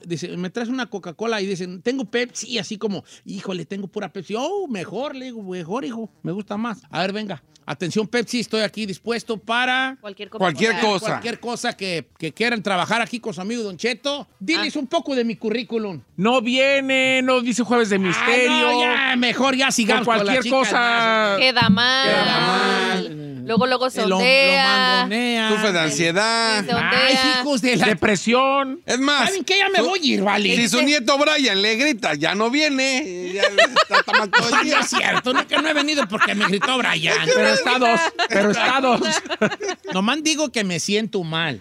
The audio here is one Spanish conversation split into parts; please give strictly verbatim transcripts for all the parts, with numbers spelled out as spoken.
dice, me traes una Coca-Cola y dicen, tengo Pepsi, así como, híjole, tengo pura Pepsi. Oh, mejor, le digo, mejor, hijo, me gusta más. A ver, venga, atención Pepsi, estoy aquí dispuesto para... Cualquier, cualquier cosa. Cualquier cosa que, que quieran trabajar aquí con su amigo Don Cheto. Diles ah. un poco de mi currículum. No viene, no dice Jueves de Misterio. Ah, no, ya, mejor ya sigamos con cualquier con cosa. Queda mal. Queda mal. Luego, luego se Lo, ondea. lo mangonea. Sufre de ansiedad. Se ondea. Ay, hijos de la... Depresión. Es más. ¿Saben qué? Ya me su, voy a ir, vale. Si su nieto Brian le grita, ya no viene. Ya está, está mal todo el día. No es cierto, nunca no he venido porque me gritó Brian. Pero está dos, pero está dos. Nomás digo que me siento mal.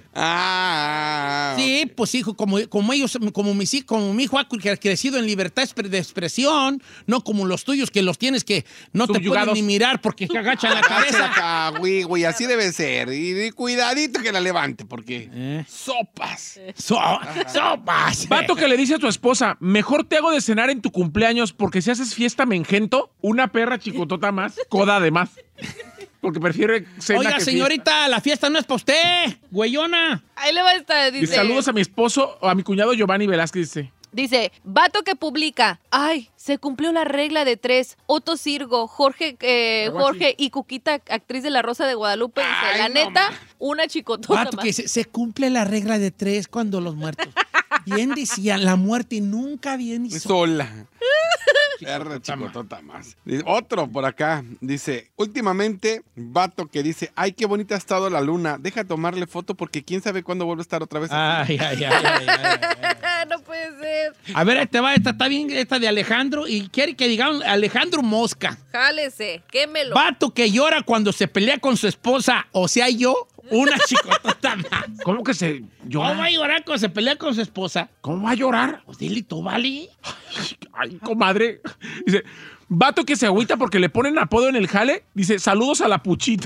Ah. Sí, okay. Pues hijo, como, como ellos, como, mis, como mi hijo ha crecido en libertad de expresión, no como los tuyos que los tienes que no te pueden ni mirar porque se agachan la cabeza. Acá, güey, güey, así debe ser. Y, y cuidadito que la levante porque eh. sopas. So, sopas. Vato que le dice a tu esposa, mejor te hago de cenar en tu cumpleaños porque si haces fiesta me engento, una perra chicotota más, coda además. Porque prefiere cena Oiga, que señorita, fiesta. La fiesta no es para usted, güeyona. Ahí le va a estar, dice. Y saludos a mi esposo o a mi cuñado Giovanni Velázquez, dice. Dice, vato que publica, ay, se cumplió la regla de tres. Otto Sirgo, Jorge, eh, Jorge y Cuquita, actriz de La Rosa de Guadalupe. Dice, ay, la no, neta, man. una chicotota Vato más. que se, se cumple la regla de tres cuando los muertos. Bien decían, la muerte nunca viene sola. Perra chicotota más. Otro por acá dice, últimamente, vato que dice, ay, qué bonita ha estado la luna, deja tomarle foto porque quién sabe cuándo vuelve a estar otra vez. Ay, ay, ay, ay, ay, ay. No puede ser. A ver, este va, esta está bien, esta de Alejandro, y quiere que digan Alejandro Mosca. Jálese, quémelo. Vato que llora cuando se pelea con su esposa, o sea, yo, una chicotota más. ¿Cómo que se llora? ¿Cómo va a llorar cuando se pelea con su esposa? ¿Cómo va a llorar? Pues dile tú, ¿vale? Ay, comadre. Dice, vato que se agüita porque le ponen apodo en el jale. Dice, saludos a la puchita.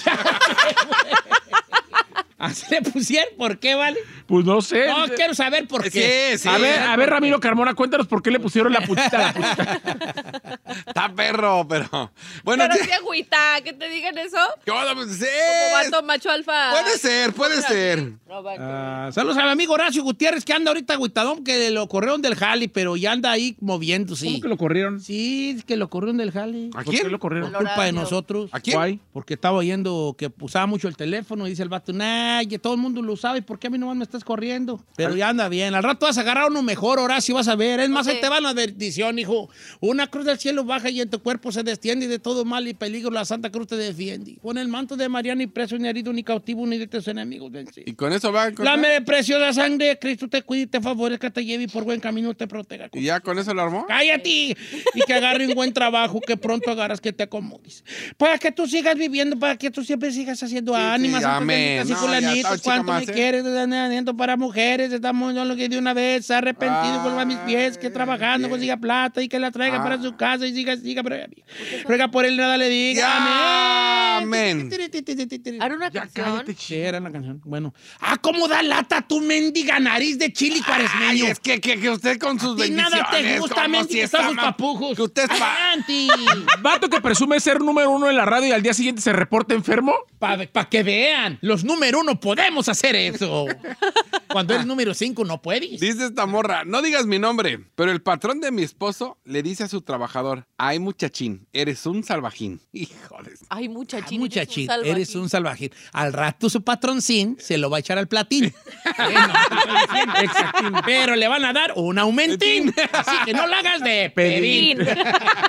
¿Así le pusieron? ¿Por qué, vale? Pues no sé. No, dice, quiero saber por qué. Sí, sí. A ver, a ver, Ramiro Carmona, cuéntanos por qué le pusieron la puchita a la puchita. Está perro, pero... Bueno, pero sí. sí agüita, que te digan eso. ¿Qué onda? Pues, sí. Como vato macho alfa. Puede ser, puede ser. No, Uh, saludos al amigo Horacio Gutiérrez, que anda ahorita agüitadón, que lo corrieron del jali, pero ya anda ahí moviéndose. ¿Cómo que lo corrieron? Sí, es que lo corrieron del jali. ¿A ¿Por quién? qué lo corrieron? Por culpa de nosotros. ¿A quién? Guay. Porque estaba oyendo que usaba mucho el teléfono y dice el vato, nah, que todo el mundo lo usaba y ¿por qué a mí nomás me estás corriendo? Pero ya anda bien. Al rato vas a agarrar uno mejor, Horacio, vas a ver. Es más, Okay. ahí te va la bendición, hijo. Una cruz del cielo baja y en tu cuerpo se destiende y de todo mal y peligro la Santa Cruz te defiende. Pon el manto de María, ni preso, ni herido, ni cautivo, ni de tus enemigos vencidos. Y con eso va a encontrar? Lame de preciosa sangre de Cristo te cuide y te favorezca, te lleve y por buen camino te proteja. ¿Y ya con eso lo armó? ¡Cállate! Y que agarre un buen trabajo, que pronto agarras que te acomodes. Para que tú sigas viviendo, para que tú siempre sigas haciendo Sí, ánimas. sí, amén. Así No, fulanitos, ya está, cuánto chica me más, ¿eh? quieres, aliento para mujeres, estamos en lo que de una vez, arrepentido, vuelva a mis pies, que Ay, trabajando bien. consiga plata y que la traiga Ah. para su casa y siga, siga, pero ruega por él, nada le diga. Ya, Amén. ¿Era una Ya canción? cállate, Sí, chido. era la canción. Bueno. Ah, ¿cómo da lata tu mendiga nariz de chili Ay, cuaresmeño? es que, que, que usted con sus Y bendiciones. nada te gusta, como mendiga, si están está sus ma- papujos. Que usted es pa- Adelante. Vato que presume ser número uno en la radio y al día siguiente se reporta enfermo. Para pa que vean, los número uno podemos hacer eso. Cuando eres número cinco no puedes. Dice esta morra, no digas mi nombre, pero el patrón de mi esposo le dice a su trabajador, ay muchachín, eres un salvajín. Híjoles. Ay, muchachín. Ah, muchachín, eres un eres un salvajín. salvajín. Al rato su patroncín se lo va a echar al platín. Bueno, exactín. Pero le van a dar un aumentín. Así que no lo hagas de pedir. Fin.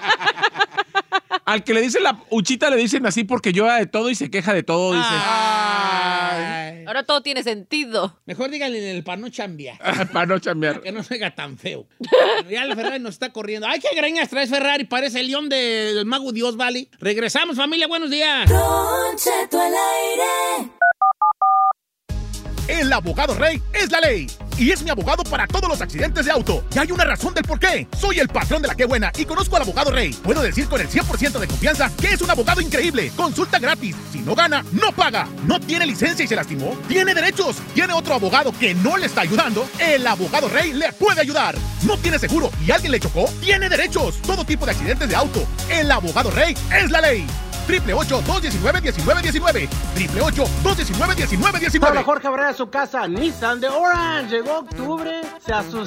Al que le dicen la uchita le dicen así porque llora de todo y se queja de todo. Dice, Ay. Ahora todo tiene sentido. Mejor díganle el para no chambear. para no chambear. Que no se haga tan feo. Bueno, ya el Ferrari nos está corriendo. Ay, qué greñas traes, Ferrari. Parece el león de- del mago Dios, ¿vale? Regresamos, familia. Buenos días. Don Cheto al aire. El abogado Rey es la ley. Y es mi abogado para todos los accidentes de auto. Y hay una razón del por qué. Soy el patrón de la Qué Buena y conozco al abogado Rey. Puedo decir con el cien por ciento de confianza que es un abogado increíble. Consulta gratis. Si no gana, no paga. ¿No tiene licencia y se lastimó? Tiene derechos. ¿Tiene otro abogado que no le está ayudando? El abogado Rey le puede ayudar. ¿No tiene seguro y alguien le chocó? Tiene derechos. Todo tipo de accidentes de auto. El abogado Rey es la ley. Triple ocho, dos diecinueve, diecinueve diecinueve. Triple ocho, dos diecinueve, diecinueve diecinueve. Hola, Jorge Abrera de su casa, Nissan de Orange. Llegó octubre, se asustó.